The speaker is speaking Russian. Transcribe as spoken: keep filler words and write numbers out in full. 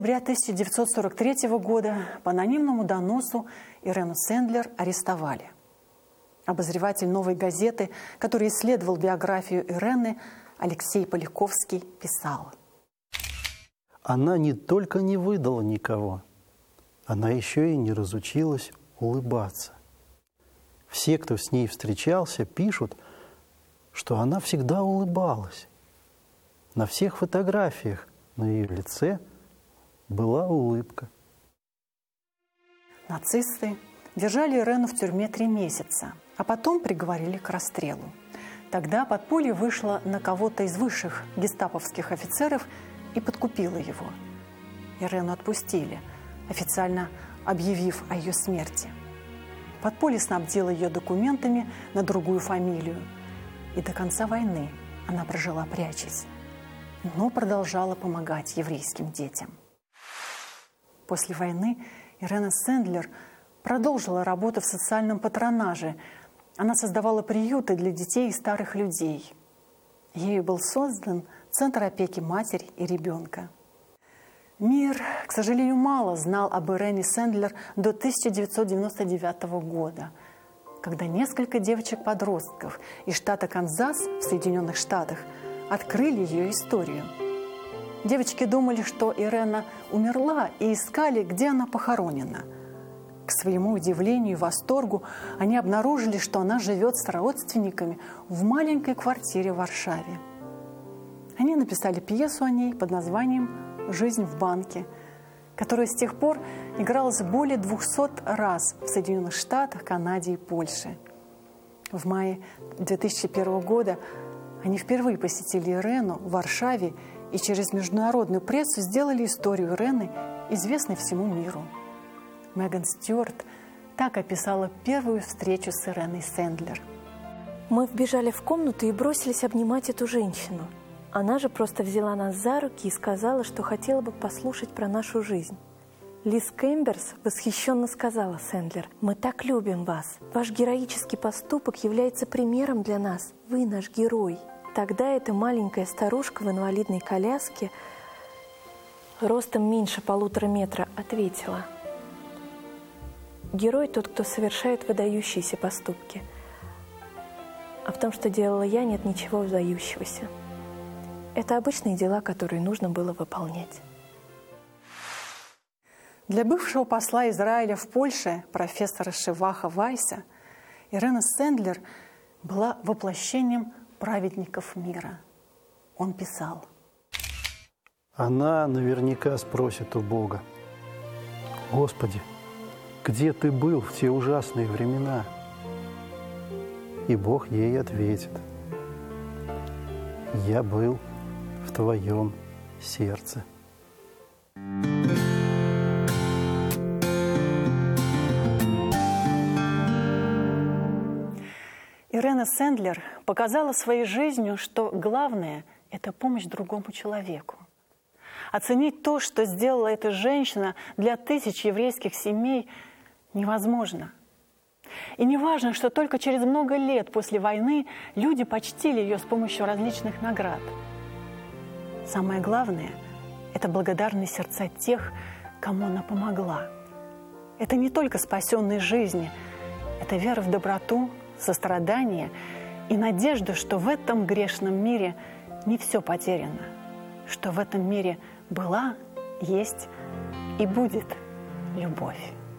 В октябре тысяча девятьсот сорок третьего года по анонимному доносу Ирену Сендлер арестовали. Обозреватель «Новой газеты», который исследовал биографию Ирены, Алексей Поляковский, писал: «Она не только не выдала никого, она еще и не разучилась улыбаться. Все, кто с ней встречался, пишут, что она всегда улыбалась. На всех фотографиях на ее лице была улыбка». Нацисты держали Ирену в тюрьме три месяца, а потом приговорили к расстрелу. Тогда подполье вышло на кого-то из высших гестаповских офицеров и подкупило его. Ирену отпустили, официально объявив о ее смерти. Подполье снабдило ее документами на другую фамилию. И до конца войны она прожила прячась, но продолжала помогать еврейским детям. После войны Ирена Сендлер продолжила работу в социальном патронаже. Она создавала приюты для детей и старых людей. Ею был создан Центр опеки матери и ребенка. Мир, к сожалению, мало знал об Ирене Сендлер до тысяча девятьсот девяносто девятого года, когда несколько девочек-подростков из штата Канзас в Соединенных Штатах открыли ее историю. Девочки думали, что Ирена умерла, и искали, где она похоронена. К своему удивлению и восторгу они обнаружили, что она живет с родственниками в маленькой квартире в Варшаве. Они написали пьесу о ней под названием «Жизнь в банке», которая с тех пор игралась более двухсот раз в Соединенных Штатах, Канаде и Польше. В мае две тысячи первого года они впервые посетили Ирену в Варшаве и через международную прессу сделали историю Ирены известной всему миру. Меган Стюарт так описала первую встречу с Иреной Сендлер. «Мы вбежали в комнату и бросились обнимать эту женщину. Она же просто взяла нас за руки и сказала, что хотела бы послушать про нашу жизнь. Лиз Кемберс восхищенно сказала: Сендлер, мы так любим вас. Ваш героический поступок является примером для нас. Вы наш герой». Тогда эта маленькая старушка в инвалидной коляске, ростом меньше полутора метра, ответила: «Герой тот, кто совершает выдающиеся поступки. А в том, что делала я, нет ничего выдающегося. Это обычные дела, которые нужно было выполнять». Для бывшего посла Израиля в Польше, профессора Шиваха Вайса, Ирена Сендлер была воплощением праведников мира. Он писал: «Она наверняка спросит у Бога: Господи, где ты был в те ужасные времена?» И Бог ей ответит: «Я был в твоем сердце». Ирена Сендлер показала своей жизнью, что главное – это помощь другому человеку. Оценить то, что сделала эта женщина для тысяч еврейских семей, невозможно. И не важно, что только через много лет после войны люди почтили ее с помощью различных наград. Самое главное – это благодарные сердца тех, кому она помогла. Это не только спасенные жизни, это вера в доброту, сострадание и надежду, что в этом грешном мире не все потеряно, что в этом мире была, есть и будет любовь.